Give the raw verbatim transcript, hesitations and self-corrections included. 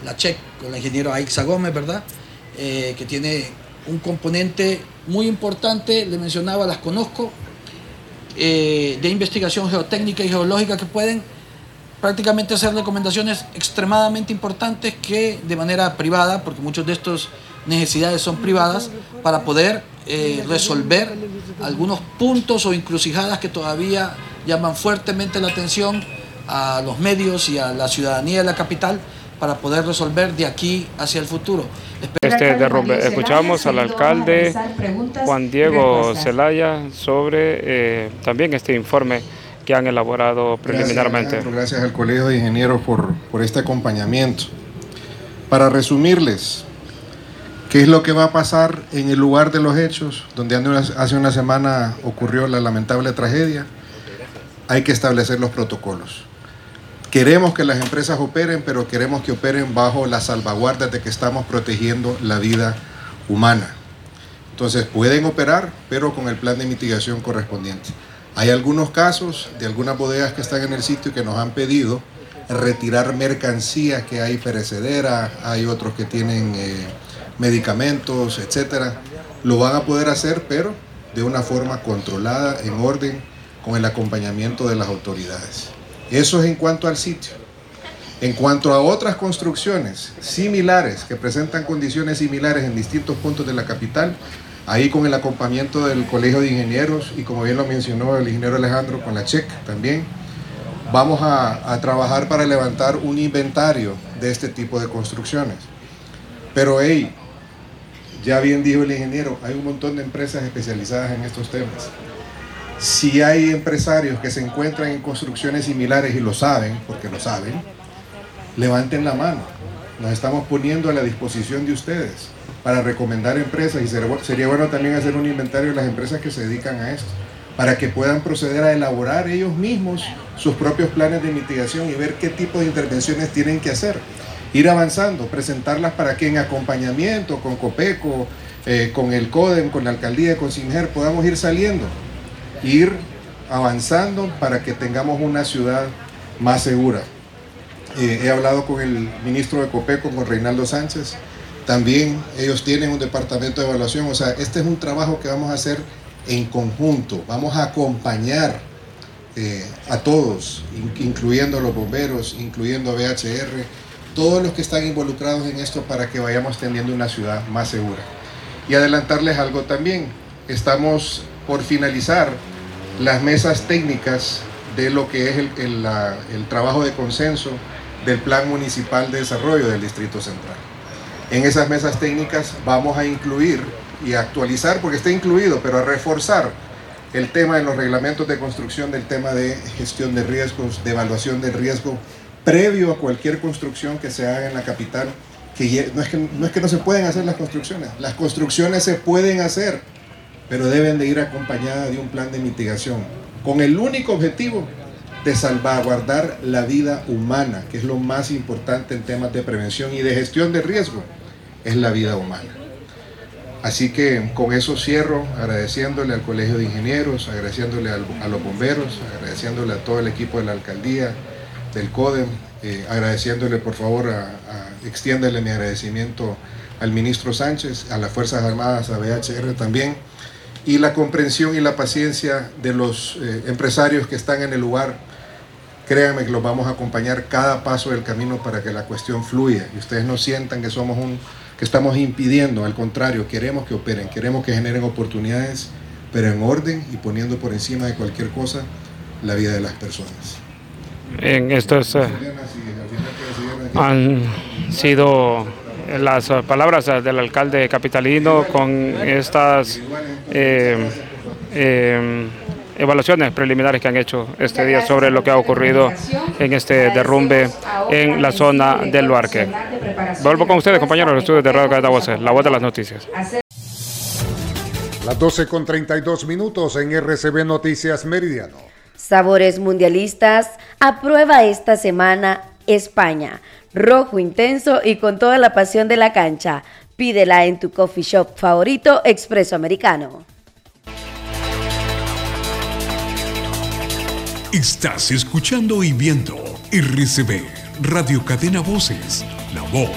la Check, con el ingeniero Aixa Gómez, ¿verdad? Eh, que tiene un componente muy importante, le mencionaba, las conozco, eh, de investigación geotécnica y geológica, que pueden prácticamente hacer recomendaciones extremadamente importantes que de manera privada, porque muchas de estas necesidades son privadas, para poder eh, resolver algunos puntos o encrucijadas que todavía llaman fuertemente la atención a los medios y a la ciudadanía de la capital, para poder resolver de aquí hacia el futuro. Este derrumbe, escuchamos al alcalde Juan Diego Zelaya sobre eh, también este informe que han elaborado preliminarmente. Gracias, gracias al Colegio de Ingenieros por, por este acompañamiento. Para resumirles, ¿qué es lo que va a pasar en el lugar de los hechos, donde hace una semana ocurrió la lamentable tragedia? Hay que establecer los protocolos. Queremos que las empresas operen, pero queremos que operen bajo las salvaguardas de que estamos protegiendo la vida humana. Entonces pueden operar, pero con el plan de mitigación correspondiente. Hay algunos casos de algunas bodegas que están en el sitio que nos han pedido retirar mercancía que hay perecedera, hay otros que tienen eh, medicamentos, etcétera. Lo van a poder hacer, pero de una forma controlada, en orden, con el acompañamiento de las autoridades. Eso es en cuanto al sitio. En cuanto a otras construcciones similares, que presentan condiciones similares en distintos puntos de la capital, ahí con el acompañamiento del Colegio de Ingenieros y, como bien lo mencionó el ingeniero Alejandro, con la Check también, vamos a, a trabajar para levantar un inventario de este tipo de construcciones. Pero hey, ya bien dijo el ingeniero, hay un montón de empresas especializadas en estos temas. Si hay empresarios que se encuentran en construcciones similares y lo saben, porque lo saben, levanten la mano. Nos estamos poniendo a la disposición de ustedes para recomendar empresas, y sería bueno también hacer un inventario de las empresas que se dedican a esto, para que puedan proceder a elaborar ellos mismos sus propios planes de mitigación y ver qué tipo de intervenciones tienen que hacer. Ir avanzando, presentarlas para que en acompañamiento con Copeco, eh, con el CODEM, con la alcaldía, con SINGER, podamos ir saliendo, ir avanzando para que tengamos una ciudad más segura. Eh, he hablado con el ministro de Copeco, con Reinaldo Sánchez, también ellos tienen un departamento de evaluación, o sea, este es un trabajo que vamos a hacer en conjunto, vamos a acompañar eh, a todos, incluyendo a los bomberos, incluyendo a B H R, todos los que están involucrados en esto, para que vayamos teniendo una ciudad más segura. Y adelantarles algo también, estamos por finalizar las mesas técnicas de lo que es el, el, la, el trabajo de consenso del Plan Municipal de Desarrollo del Distrito Central. En esas mesas técnicas vamos a incluir y actualizar, porque está incluido, pero a reforzar el tema de los reglamentos de construcción, del tema de gestión de riesgos, de evaluación del riesgo, previo a cualquier construcción que se haga en la capital, que no es que no, es que no se pueden hacer las construcciones, las construcciones se pueden hacer, pero deben de ir acompañadas de un plan de mitigación, con el único objetivo de salvaguardar la vida humana, que es lo más importante en temas de prevención y de gestión de riesgo, es la vida humana. Así que con eso cierro, agradeciéndole al Colegio de Ingenieros, agradeciéndole al, a los bomberos, agradeciéndole a todo el equipo de la alcaldía, del CODEM, eh, agradeciéndole por favor, a, a, extiéndele mi agradecimiento al ministro Sánchez, a las Fuerzas Armadas, a B H R también, y la comprensión y la paciencia de los eh, empresarios que están en el lugar. Créanme que los vamos a acompañar cada paso del camino para que la cuestión fluya y ustedes no sientan que somos un, que estamos impidiendo, al contrario, queremos que operen, queremos que generen oportunidades, pero en orden y poniendo por encima de cualquier cosa la vida de las personas. En estos uh, han sido las palabras del alcalde capitalino con estas eh, eh, evaluaciones preliminares que han hecho este día sobre lo que ha ocurrido en este derrumbe en la zona del Luarque. Vuelvo con ustedes, compañeros, los estudios de Radio Cadena Voces, la voz de las noticias. Las doce con treinta y dos minutos en R C B Noticias Meridiano. Sabores mundialistas aprueba esta semana España. Rojo intenso y con toda la pasión de la cancha. Pídela en tu coffee shop favorito Expreso Americano. Estás escuchando y viendo R C B Radio Cadena Voces, la voz